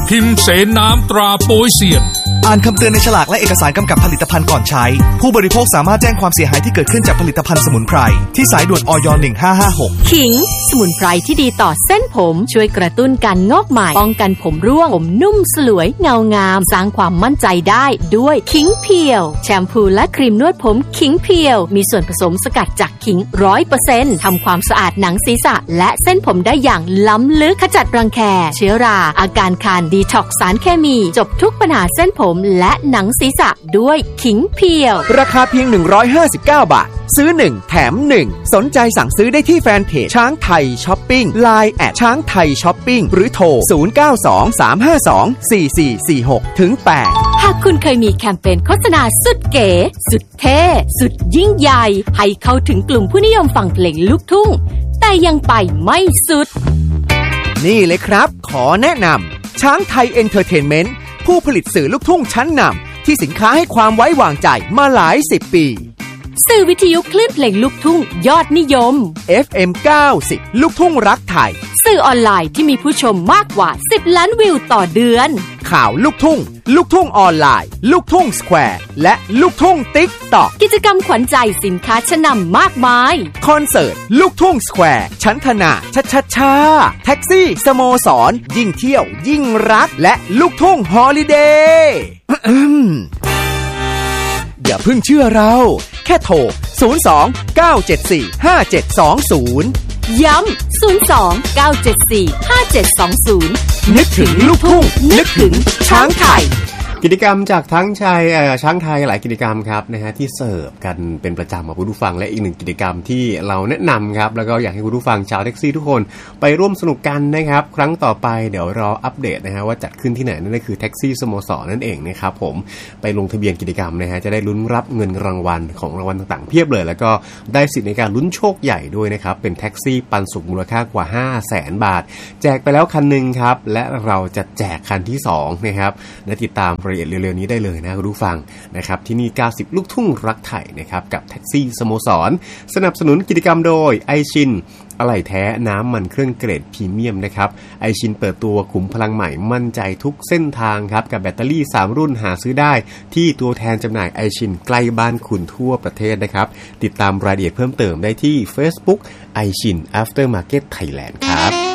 พิมพ์เสนน้ำตราโป๊ยเซียนอ่านคำเตือนในฉลากและเอกสารกำกับผลิตภัณฑ์ก่อนใช้ผู้บริโภคสามารถแจ้งความเสียหายที่เกิดขึ้นจากผลิตภัณฑ์สมุนไพรที่สายด่วนอย 1556 ขิงสมุนไพรที่ดีต่อเส้นผมช่วยกระตุ้นการงอกใหม่ป้องกันผมร่วงผมนุ่มสลวยเงางามสร้างความมั่นใจได้ด้วยขิงเพียวแชมพูและครีมนวดผมขิงเพียวมีส่วนผสมสกัดจากขิง 100% ทำความสะอาดหนังศีรษะและเส้นผมได้อย่างล้ำลึกขจัดรังแคเชื้อราอาการคันดีท็อกซ์สารเคมีจบทุกปัญหาเส้นผมและหนังศีรษะด้วยขิงเพียวราคาเพียง159 บาทซื้อ1แถม1สนใจสั่งซื้อได้ที่แฟนเพจช้างไทยช้อปปิ้ง LINE แอดช้างไทยช้อปปิ้งหรือโทร0923524446ถึง8 หากคุณเคยมีแคมเปญโฆษณาสุดเก๋สุดเท่สุดยิ่งใหญ่ให้เข้าถึงกลุ่มผู้นิยมฟังเพลงลูกทุ่งแต่ยังไปไม่สุดนี่เลยครับขอแนะนำช้างไทยเอนเตอร์เทนเมนต์ผู้ผลิตสื่อลูกทุ่งชั้นนำที่สินค้าให้ความไว้วางใจมาหลาย10 ปีสื่อวิทยุคลื่นเพลงลูกทุ่งยอดนิยม FM 90ลูกทุ่งรักไทยสื่อออนไลน์ที่มีผู้ชมมากกว่า10 ล้านวิวต่อเดือนข่าวลูกทุ่งลูกทุ่งออนไลน์ลูกทุ่งสแควร์และลูกทุ่งติ๊กต็อกกิจกรรมขวัญใจสินค้าชั้นนำมากมายคอนเสิร์ตลูกทุ่งสแควร์ชั้นธนาชาแท็กซี่สโมสรยิ่งเที่ยวยิ่งรักและลูกทุ่งฮอลิเดย์อย่าเพิ่งเชื่อเราแค่โทร02-974-5720 ย้ำ02-974-5720 นึกถึงลูกทุ่งนึกถึงช้างไทยกิจกรรมจากทั้งช้างไทยหลายกิจกรรมครับนะฮะที่เสิร์ฟกันเป็นประจำกับคุณผู้ฟังและอีกหนึ่งกิจกรรมที่เราแนะนำครับแล้วก็อยากให้คุณผู้ฟังชาวแท็กซี่ทุกคนไปร่วมสนุกกันนะครับครั้งต่อไปเดี๋ยวรออัปเดตนะฮะว่าจัดขึ้นที่ไหนนั่นก็คือแท็กซี่สโมสรนั่นเองนะครับผมไปลงทะเบียนกิจกรรมนะฮะจะได้ลุ้นรับเงินรางวัลของรางวัลต่างๆเพียบเลยแล้วก็ได้สิทธิ์ในการลุ้นโชคใหญ่ด้วยนะครับเป็นแท็กซี่ปันสุขมูลค่ากว่า 500,000 บาทแจกไปแล้วคันนึงครับและเราจะแจกคันที่2นะครับและติดตามรายละเอียดเร็วๆนี้ได้เลยนะคุณผู้ฟังนะครับที่นี่90ลูกทุ่งรักไทยนะครับกับแท็กซี่สโมสรสนับสนุนกิจกรรมโดยไอชินอะไหล่แท้น้ำมันเครื่องเกรดพรีเมียมนะครับไอชินเปิดตัวขุมพลังใหม่มั่นใจทุกเส้นทางครับกับแบตเตอรี่3รุ่นหาซื้อได้ที่ตัวแทนจำหน่ายไอชินใกล้บ้านคุณทั่วประเทศนะครับติดตามรายละเอียดเพิ่มเติมได้ที่ Facebook ไอชิน Aftermarket Thailand ครับ